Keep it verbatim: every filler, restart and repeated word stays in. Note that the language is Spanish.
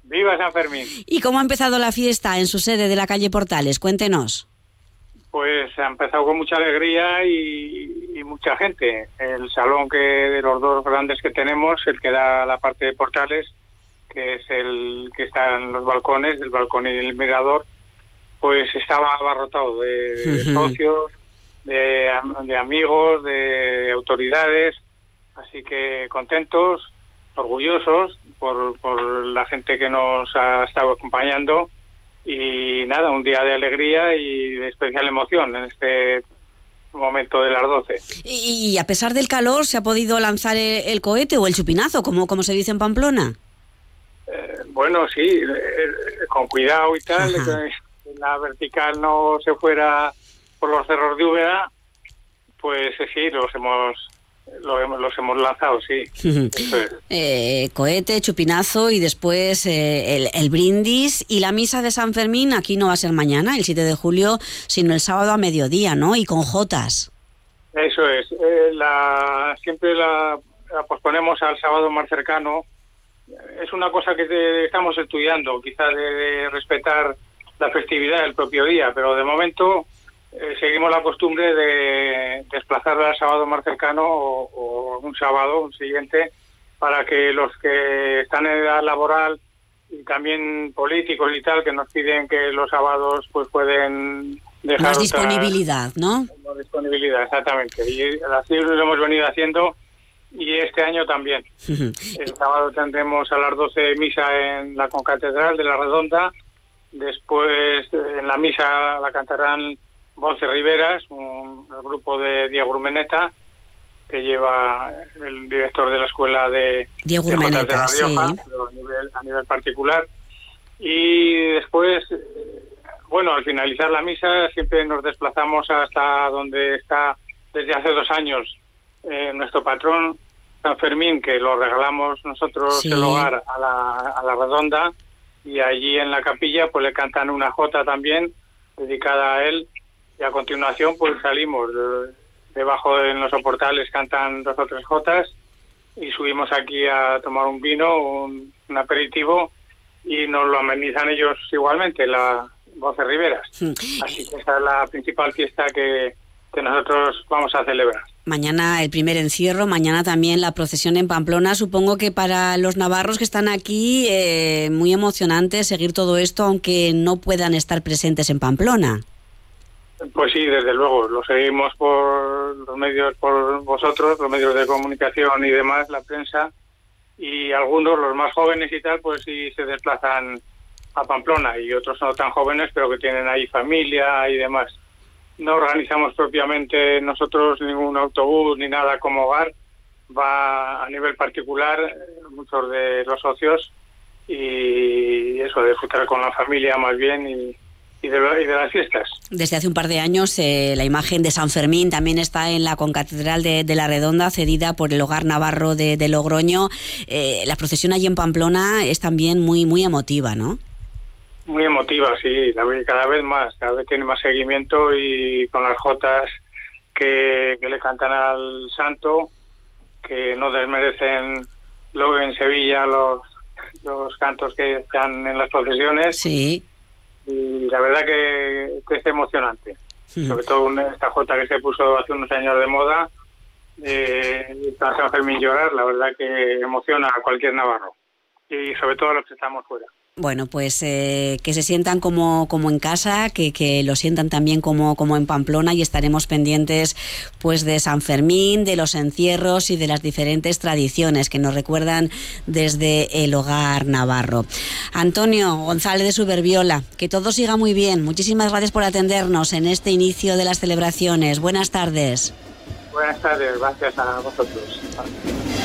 ¡Viva San Fermín! ¿Y cómo ha empezado la fiesta en su sede de la calle Portales? Cuéntenos. Pues ha empezado con mucha alegría y, y mucha gente. El salón que de los dos grandes que tenemos, el que da la parte de Portales, que es el que está en los balcones, el balcón y el mirador, pues estaba abarrotado de, de socios, de, de amigos, de autoridades, así que contentos, orgullosos por, por la gente que nos ha estado acompañando. Y nada, un día de alegría y de especial emoción en este momento de las doce. Y, y a pesar del calor, ¿se ha podido lanzar el, el cohete o el chupinazo, como, como se dice en Pamplona? Eh, bueno, sí, eh, con cuidado y tal, que la vertical no se fuera por los cerros de Úbeda, pues sí, los hemos... Lo hemos, los hemos lanzado, sí. eh, cohete, chupinazo y después eh, el, el brindis. Y la misa de San Fermín aquí no va a ser mañana, el siete de julio, sino el sábado a mediodía, ¿no? Y con jotas. Eso es. Eh, la, siempre la, la posponemos al sábado más cercano. Es una cosa que te, estamos estudiando, quizás de, de respetar la festividad del propio día, pero de momento... Eh, seguimos la costumbre de desplazarla al sábado más cercano o, o un sábado, un siguiente, para que los que están en edad laboral y también políticos y tal, que nos piden que los sábados pues pueden dejar... Más disponibilidad, otra, ¿no? Más disponibilidad, exactamente. Y así lo hemos venido haciendo y este año también. El sábado tendremos a las doce misa en la concatedral de la Redonda, después en la misa la cantarán Bonce Riveras, un, un grupo de Diego Urmeneta, que lleva el director de la escuela de Diego Urmeneta, de La Rioja, sí. a nivel, a nivel particular. Y después, bueno, al finalizar la misa siempre nos desplazamos hasta donde está desde hace dos años eh, nuestro patrón San Fermín, que lo regalamos nosotros sí. el hogar a la, a la Redonda, y allí en la capilla pues le cantan una jota también dedicada a él. Y a continuación pues salimos de, debajo de los soportales, cantan dos o tres jotas y subimos aquí a tomar un vino, un, un aperitivo, y nos lo amenizan ellos igualmente, la Voces Riveras. Sí. Así que esa es la principal fiesta que, que nosotros vamos a celebrar. Mañana el primer encierro, mañana también la procesión en Pamplona. Supongo que para los navarros que están aquí, eh, muy emocionante seguir todo esto, aunque no puedan estar presentes en Pamplona. Pues sí, desde luego, lo seguimos por los medios, por vosotros, los medios de comunicación y demás, la prensa, y algunos, los más jóvenes y tal, pues sí se desplazan a Pamplona, y otros no tan jóvenes, pero que tienen ahí familia y demás. No organizamos propiamente nosotros ningún autobús ni nada como hogar, va a nivel particular, muchos de los socios, y eso, disfrutar con la familia más bien y... Y de, y de las fiestas. Desde hace un par de años eh, la imagen de San Fermín también está en la concatedral de, de la Redonda, cedida por el Hogar Navarro de, de Logroño. Eh, la procesión allí en Pamplona es también muy muy emotiva, ¿no? Muy emotiva, sí, cada vez más, cada vez tiene más seguimiento, y con las jotas que, que le cantan al santo, que no desmerecen luego en Sevilla los, los cantos que están en las procesiones. Sí. Y la verdad que, que es emocionante, sí. Sobre todo esta jota que se puso hace unos años de moda, eh, para San Fermín llorar, la verdad que emociona a cualquier navarro, y sobre todo a los que estamos fuera. Bueno, pues eh, que se sientan como, como en casa, que, que lo sientan también como, como en Pamplona, y estaremos pendientes pues de San Fermín, de los encierros y de las diferentes tradiciones que nos recuerdan desde el Hogar Navarro. Antonio González de Suberbiola, que todo siga muy bien. Muchísimas gracias por atendernos en este inicio de las celebraciones. Buenas tardes. Buenas tardes, gracias a vosotros.